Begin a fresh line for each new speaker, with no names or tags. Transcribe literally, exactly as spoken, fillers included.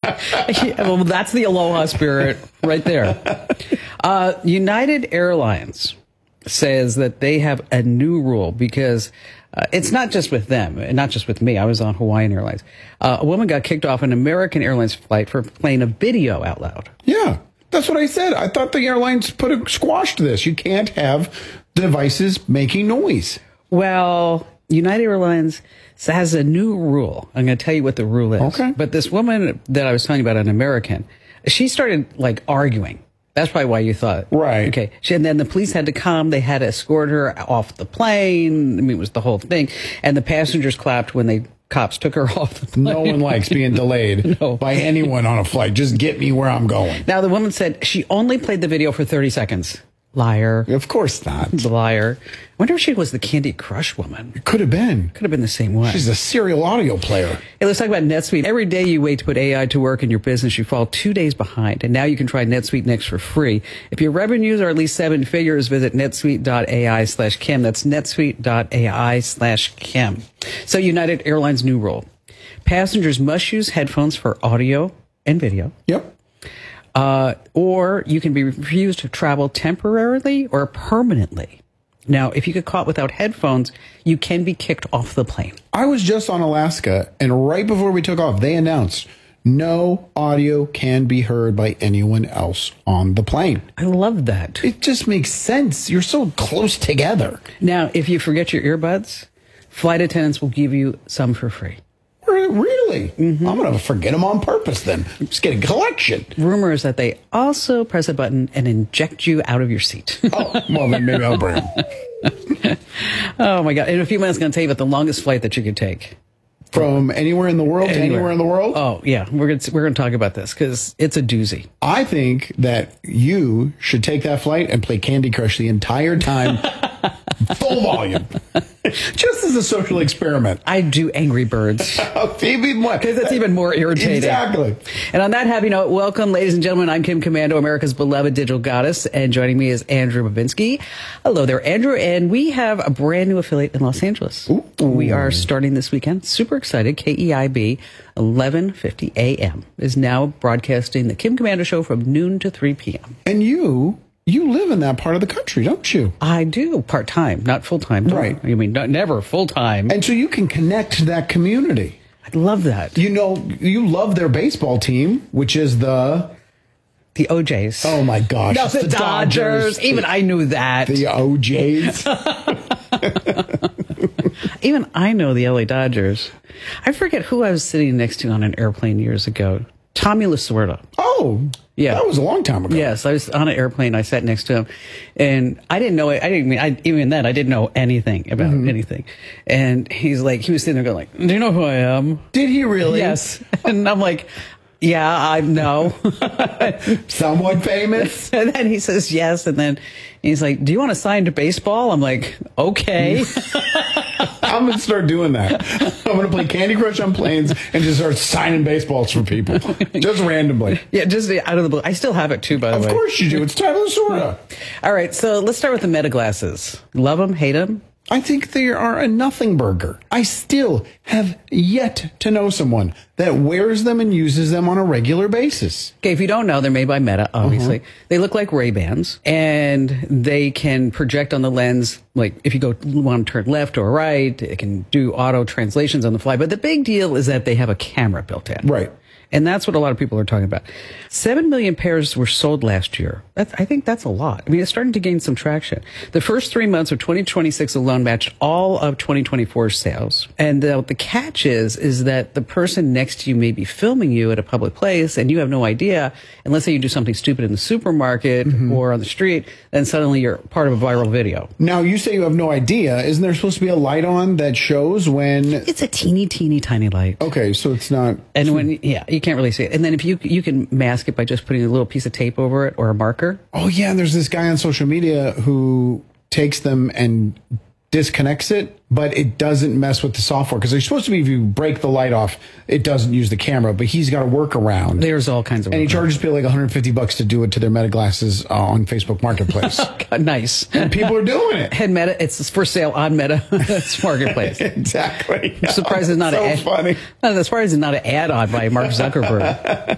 Yeah, well, that's the Aloha spirit right there. Uh, United Airlines says that they have a new rule because uh, it's not just with them, and not just with me. I was on Hawaiian Airlines. Uh, a woman got kicked off an American Airlines flight for playing a video out loud.
Yeah, that's what I said. I thought the airlines put a squash to this. You can't have devices making noise.
Well, United Airlines has a new rule. I'm going to tell you what the rule is.
Okay.
But this woman that I was telling you about, an American, she started like arguing. That's probably why you thought.
Right.
Okay. She, and then the police had to come. They had to escort her off the plane. I mean, it was the whole thing. And the passengers clapped when they cops took her off the plane.
No one likes being delayed
No.
by anyone on a flight. Just get me where I'm going.
Now, the woman said she only played the video for thirty seconds. Liar.
Of course not.
The liar. I wonder if she was the Candy Crush woman.
It could have been.
Could have been the same way.
She's a serial audio player.
Hey, let's talk about NetSuite. Every day you wait to put A I to work in your business, you fall two days behind. And now you can try NetSuite Next for free. If your revenues are at least seven figures, visit netsuite.ai slash Kim. That's netsuite.ai slash Kim. So United Airlines new rule. Passengers must use headphones for audio and video.
Yep.
Uh, or you can be refused to travel temporarily or permanently. Now, if you get caught without headphones, you can be kicked off the plane.
I was just on Alaska, and right before we took off, they announced no audio can be heard by anyone else on the plane.
I love that.
It just makes sense. You're so close together.
Now, if you forget your earbuds, flight attendants will give you some for free.
Really? Mm-hmm. I'm going to forget them on purpose then. Just get a collection.
Rumor is that they also press a button and inject you out of your seat.
Oh, well, then maybe I'll bring them.
Oh, my God. In a few minutes, I'm going to tell you about the longest flight that you could take.
From anywhere in the world anywhere. to anywhere in the world?
Oh, yeah. We're going to, we're going to talk about this because it's a doozy.
I think that you should take that flight and play Candy Crush the entire time. Full volume. Just as a social experiment.
I do Angry Birds. Because it's even more irritating.
Exactly.
And on that happy note, welcome, ladies and gentlemen. I'm Kim Komando, America's beloved digital goddess. And joining me is Andrew Babinski. Hello there, Andrew. And we have a brand new affiliate in Los Angeles.
Ooh.
We are starting this weekend. Super excited. K E I B, eleven fifty a m is now broadcasting the Kim Komando Show from noon to three p m
And you... You live in that part of the country, don't you?
I do, part-time, not full-time.
Right.
I mean, not, never full-time.
And so you can connect to that community.
I love that.
You know, you love their baseball team, which is the...
The O Js.
Oh, my gosh.
No, the, the Dodgers. Dodgers. Even I knew that.
The O Js.
Even I know the L A Dodgers. I forget who I was sitting next to on an airplane years ago. Tommy Lasorda.
Oh,
yeah.
That was a long time ago.
Yes, I was on an airplane. I sat next to him, and I didn't know it. I didn't mean I, even then. I didn't know anything about mm-hmm. anything. And he's like, he was sitting there going, like, "Do you know who I am?"
Did he really?
Yes. And I'm like, "Yeah, I know."
Someone famous.
And then he says yes, and then he's like, "Do you want to sign to baseball?" I'm like, "Okay."
I'm going to start doing that. I'm going to play Candy Crush on planes and just start signing baseballs for people. Just randomly.
Yeah, just out of the blue. I still have it too, by the
of
way.
Of course you do. It's Tyler Sorda.
All right, so let's start with the Meta glasses. Love them, hate them?
I think they are a nothing burger. I still have yet to know someone that wears them and uses them on a regular basis.
Okay, if you don't know, they're made by Meta, obviously. Uh-huh. They look like Ray-Bans, and they can project on the lens, like if you go want to turn left or right, it can do auto translations on the fly. But the big deal is that they have a camera built in.
Right.
And that's what a lot of people are talking about. Seven million pairs were sold last year. That's, I think that's a lot. I mean, it's starting to gain some traction. The first three months of twenty twenty-six alone matched all of twenty twenty-four's sales. And uh, the catch is, is that the person next to you may be filming you at a public place and you have no idea. And let's say you do something stupid in the supermarket mm-hmm. or on the street, then suddenly you're part of a viral video.
Now, you say you have no idea. Isn't there supposed to be a light on that shows when...
It's a teeny, teeny, tiny light.
Okay, so it's not...
And when, yeah, you can't really see it. And then if you you can mask it by just putting a little piece of tape over it or a marker.
Oh, yeah, and there's this guy on social media who takes them and disconnects it, but it doesn't mess with the software because they're supposed to be, if you break the light off, it doesn't use the camera, but he's got a workaround.
There's all kinds of
And he charges people like one hundred fifty bucks to do it to their Meta glasses uh, on Facebook Marketplace.
God, nice.
And people are doing it.
And Meta, it's for sale on Meta Marketplace.
Exactly.
I'm surprised it's not
so
an ad.
funny.
I'm surprised it's not an add-on by Mark Zuckerberg.